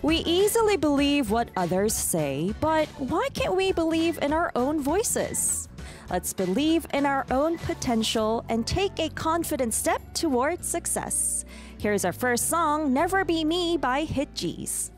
We easily believe what others say, but why can't we believe in our own voices? Let's believe in our own potential and take a confident step towards success. Here's our first song, Never Be Me by Hit Gees.